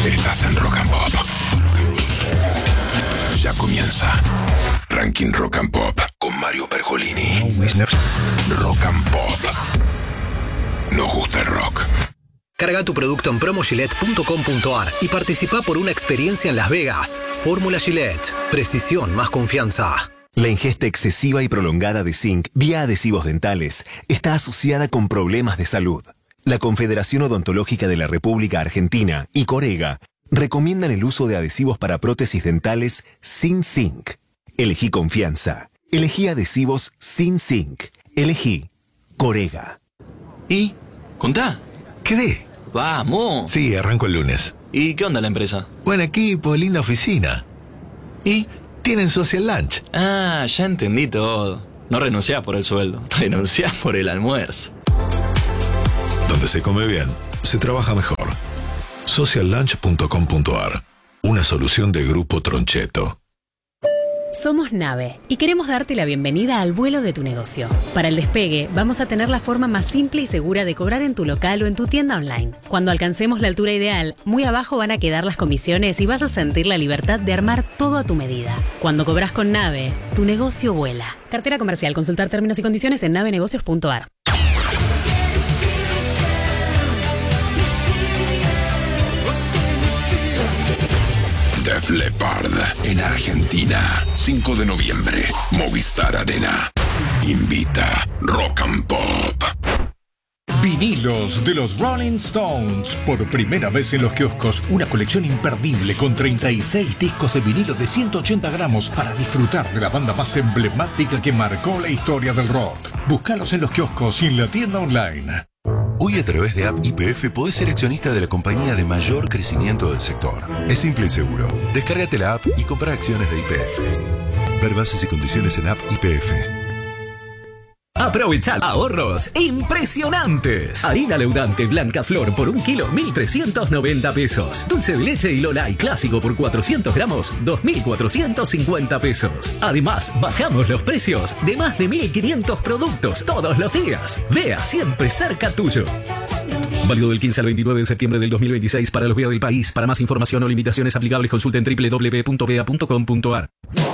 Estás en Rock and Pop. Ya comienza Ranking Rock and Pop con Mario Pergolini. Rock and Pop. Nos gusta el rock. Carga tu producto en promogillette.com.ar y participa por una experiencia en Las Vegas. Fórmula Gillette. Precisión más confianza. La ingesta excesiva y prolongada de zinc vía adhesivos dentales está asociada con problemas de salud. La Confederación Odontológica de la República Argentina y Corega recomiendan el uso de adhesivos para prótesis dentales sin zinc. Elegí confianza. Elegí adhesivos sin zinc. Elegí Corega. ¿Y? ¿Contá? ¿Qué? ¡Vamos! Sí, arranco el lunes. ¿Y qué onda la empresa? Buen equipo, linda oficina. ¿Y? Tienen social lunch. Ah, ya entendí todo. No renunciás por el sueldo, renunciás por el almuerzo. Donde se come bien, se trabaja mejor. Sociallunch.com.ar. Una solución de Grupo Troncheto. Somos Nave y queremos darte la bienvenida al vuelo de tu negocio. Para el despegue, vamos a tener la forma más simple y segura de cobrar en tu local o en tu tienda online. Cuando alcancemos la altura ideal, muy abajo van a quedar las comisiones y vas a sentir la libertad de armar todo a tu medida. Cuando cobras con Nave, tu negocio vuela. Cartera comercial. Consultar términos y condiciones en navenegocios.ar. Def Leppard en Argentina, 5 de noviembre, Movistar Arena. Invita Rock and Pop. Vinilos de los Rolling Stones. Por primera vez en los kioscos, una colección imperdible con 36 discos de vinilo de 180 gramos para disfrutar de la banda más emblemática que marcó la historia del rock. Búscalos en los kioscos y en la tienda online. Hoy a través de App YPF podés ser accionista de la compañía de mayor crecimiento del sector. Es simple y seguro. Descárgate la app y compra acciones de YPF. Ver bases y condiciones en App YPF. Aprovecha ahorros impresionantes. Harina leudante Blanca Flor por 1 kilo, 1.390 pesos. Dulce de leche y Lolay clásico por 400 gramos, 2.450 pesos. Además, bajamos los precios de más de 1.500 productos todos los días. Vea siempre cerca tuyo. Válido del 15 al 29 de septiembre del 2026 para los VEA del país. Para más información o limitaciones aplicables consulten www.vea.com.ar.